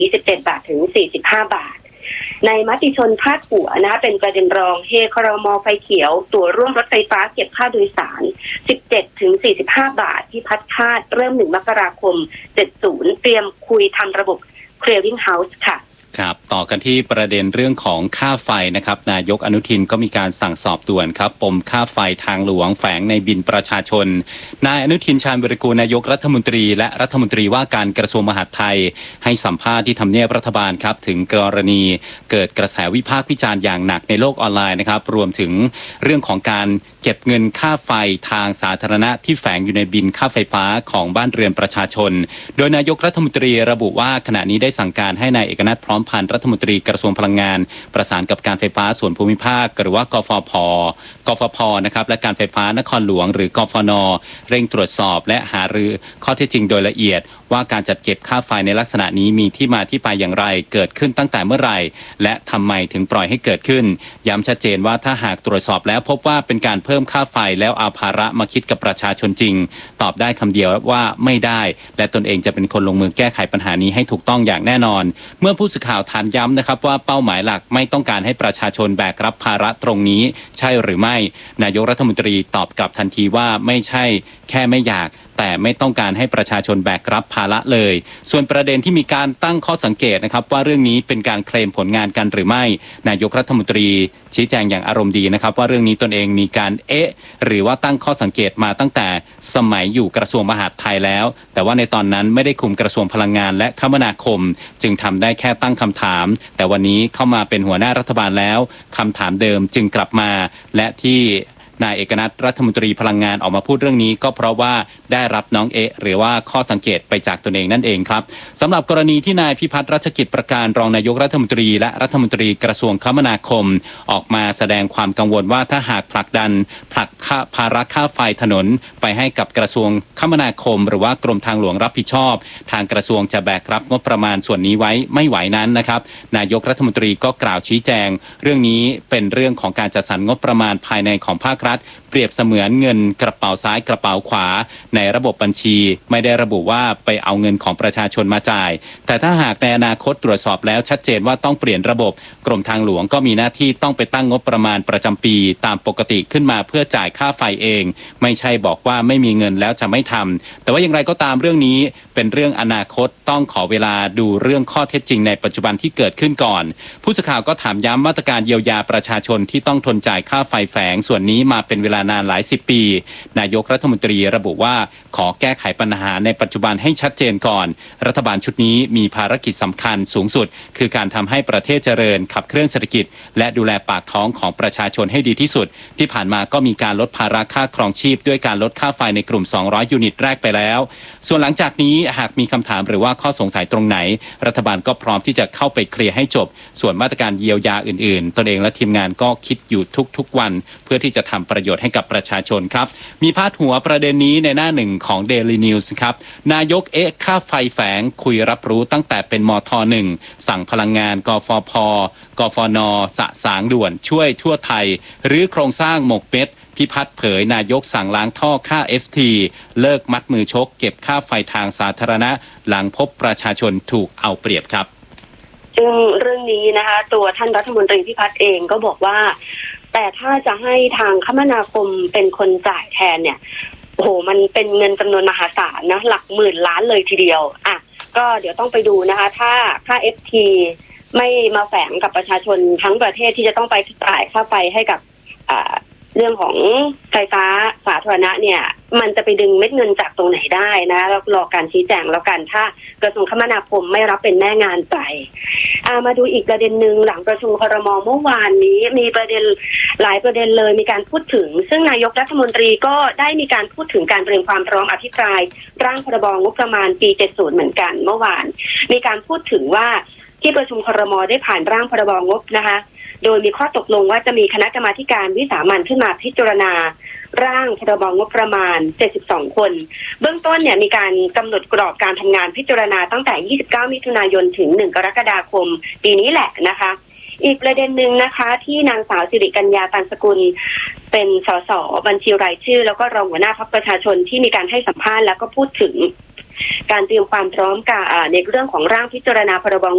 17 บาทถึง 45 บาทในมติชนพาดหัวนะคะเป็นประเด็นรองเฮครม.ไฟเขียวตั๋วร่วมรถไฟฟ้าเก็บค่าโดยสาร17ถึง45 บาทที่พัดคาดเริ่ม1 มกราคม 70เตรียมคุยทำระบบ Clearing House ค่ะครับต่อกันที่ประเด็นเรื่องของค่าไฟนะครับนายกอนุทินก็มีการสั่งสอบด่วนครับปมค่าไฟทางหลวงแฝงในบินประชาชนนายอนุทินชาญวิรากูลนายกรัฐมนตรีและรัฐมนตรีว่าการกระทรวงมหาดไทยให้สัมภาษณ์ที่ทำเนียบรัฐบาลครับถึงกรณีเกิดกระแสวิพากษ์วิจารณ์อย่างหนักในโลกออนไลน์นะครับรวมถึงเรื่องของการเก็บเงินค่าไฟทางสาธารณะที่แฝงอยู่ในบินค่าไฟฟ้าของบ้านเรือนประชาชนโดยนายกรัฐมนตรีระบุว่าขณะนี้ได้สั่งการให้นายเอกนัทพร้อมพันธ์รัฐมนตรีกระทรวงพลังงานประสานกับการไฟฟ้าส่วนภูมิภาคหรือว่ากฟผนะครับและการไฟฟ้านครหลวงหรือกฟน.เร่งตรวจสอบและหารือข้อเท็จจริงโดยละเอียดว่าการจัดเก็บค่าไฟในลักษณะนี้มีที่มาที่ไปอย่างไรเกิดขึ้นตั้งแต่เมื่อไหร่และทำไมถึงปล่อยให้เกิดขึ้นย้ำชัดเจนว่าถ้าหากตรวจสอบแล้วพบว่าเป็นการเพิ่มค่าไฟแล้วเอาภาระมาคิดกับประชาชนจริงตอบได้คำเดียวว่าไม่ได้และตนเองจะเป็นคนลงมือแก้ไขปัญหานี้ให้ถูกต้องอย่างแน่นอนเมื่อผู้สื่อข่าวถามย้ำนะครับว่าเป้าหมายหลักไม่ต้องการให้ประชาชนแบกรับภาระตรงนี้ใช่หรือไม่นายกรัฐมนตรีตอบกลับทันทีว่าไม่ใช่แค่ไม่อยากแต่ไม่ต้องการให้ประชาชนแบกรับภาระเลยส่วนประเด็นที่มีการตั้งข้อสังเกตนะครับว่าเรื่องนี้เป็นการเคลมผลงานกันหรือไม่นายกรัฐมนตรีชี้แจงอย่างอารมณ์ดีนะครับว่าเรื่องนี้ตนเองมีการหรือว่าตั้งข้อสังเกตมาตั้งแต่สมัยอยู่กระทรวงมหาดไทยแล้วแต่ว่าในตอนนั้นไม่ได้คุมกระทรวงพลังงานและคมนาคมจึงทำได้แค่ตั้งคำถามแต่วันนี้เข้ามาเป็นหัวหน้ารัฐบาลแล้วคำถามเดิมจึงกลับมาและที่นายเอกนัทรัฐมนตรีพลังงานออกมาพูดเรื่องนี้ก็เพราะว่าได้รับน้องหรือว่าข้อสังเกตไปจากตนเองนั่นเองครับสำหรับกรณีที่นายพิพัฒน์รัชกิจประการรองนายกรัฐมนตรีและรัฐมนตรีกระทรวงคมนาคมออกมาแสดงความกังวลว่าถ้าหากผลักภาระค่าไฟถนนไปให้กับกระทรวงคมนาคมหรือว่ากรมทางหลวงรับผิดชอบทางกระทรวงจะแบกรับงบประมาณส่วนนี้ไว้ไม่ไหวนั้นนะครับนายกรัฐมนตรีก็กล่าวชี้แจงเรื่องนี้เป็นเรื่องของการจัดสรรงบประมาณภายในของภาครัฐเปรียบเสมือนเงินกระเป๋าซ้ายกระเป๋าขวาในระบบบัญชีไม่ได้ระบุว่าไปเอาเงินของประชาชนมาจ่ายแต่ถ้าหากในอนาคตตรวจสอบแล้วชัดเจนว่าต้องเปลี่ยนระบบกรมทางหลวงก็มีหน้าที่ต้องไปตั้งงบประมาณประจำปีตามปกติขึ้นมาเพื่อจ่ายค่าไฟเองไม่ใช่บอกว่าไม่มีเงินแล้วจะไม่ทำแต่ว่าอย่างไรก็ตามเรื่องนี้เป็นเรื่องอนาคตต้องขอเวลาดูเรื่องข้อเท็จจริงในปัจจุบันที่เกิดขึ้นก่อนผู้สื่อข่าวก็ถามย้ำมาตรการเยียวยาประชาชนที่ต้องทนจ่ายค่าไฟแฝงส่วนนี้มาเป็นเวลานานหลาย10 ปีนายกรัฐมนตรีระบุว่าขอแก้ไขปัญหาในปัจจุบันให้ชัดเจนก่อนรัฐบาลชุดนี้มีภารกิจสำคัญสูงสุดคือการทำให้ประเทศเจริญขับเคลื่อนเศรษฐกิจและดูแลปากท้องของประชาชนให้ดีที่สุดที่ผ่านมาก็มีการลดภาระค่าครองชีพด้วยการลดค่าไฟในกลุ่ม200ยูนิตแรกไปแล้วส่วนหลังจากนี้หากมีคำถามหรือว่าข้อสงสัยตรงไหนรัฐบาลก็พร้อมที่จะเข้าไปเคลียร์ให้จบส่วนมาตรการเยียวยาอื่นๆตนเองและทีมงานก็คิดอยู่ทุกๆวันเพื่อที่จะทำประโยชน์ให้กับประชาชนครับมีพาดหัวประเด็นนี้ในหน้าหนึ่งของ Daily News ครับนายกค่าไฟแฝงคุยรับรู้ตั้งแต่เป็นมท.1 สั่งพลังงานกฟผ.กฟน.สะสางด่วนช่วยทั่วไทยหรือโครงสร้างหมกเม็ดพิพัฒน์เผยนายกสั่งล้างท่อค่า FT เลิกมัดมือชกเก็บค่าไฟทางสาธารณะหลังพบประชาชนถูกเอาเปรียบครับซึ่งเรื่องนี้นะคะตัวท่านรัฐมนตรีพิพัฒน์เองก็บอกว่าแต่ถ้าจะให้ทางคมนาคมเป็นคนจ่ายแทนเนี่ยโอ้โหมันเป็นเงินจำนวนมหาศาลนะหลักหมื่นล้านเลยทีเดียวอ่ะก็เดี๋ยวต้องไปดูนะคะถ้าค่า FT ไม่มาแฝงกับประชาชนทั้งประเทศที่จะต้องไปจ่ายค่าไฟให้กับเรื่องของไฟฟ้าสาธารณะเนี่ยมันจะไปดึงเม็ดเงินจากตรงไหนได้นะแล้วรอการชี้แจงแล้วกันถ้ากระทรวงคมนาคมไม่รับเป็นแม่งานไปมาดูอีกประเด็นหนึ่งหลังประชุมครม.เมื่อวานนี้มีประเด็นหลายประเด็นเลยมีการพูดถึงซึ่งนายกรัฐมนตรีก็ได้มีการพูดถึงการเตรียมความพร้อมอภิปรายร่างพรบงบประมาณปี70เหมือนกันเมื่อวานมีการพูดถึงว่าที่ประชุมครม.ได้ผ่านร่างพรบงบนะคะโดยมีข้อตกลงว่าจะมีคณะกรรมาการวิสามัญขึ้นมาพิจารณาร่างพรบงบประมาณ72คนเบื้องต้นเนี่ยมีการกำหนดกรอบการทำงานพิจารณาตั้งแต่29มิถุนายนถึง1กรกฎาคมปีนี้แหละนะคะอีกประเด็นหนึ่งนะคะที่นางสาวสิริกัญญา ตันสกุลเป็นสสบัญชีรายชื่อแล้วก็รองหัวหน้าพรรคประชาชนที่มีการให้สัมภาษณ์แล้วก็พูดถึงการเตรียมความพร้อมกับในเรื่องของร่างพิจารณาพรบ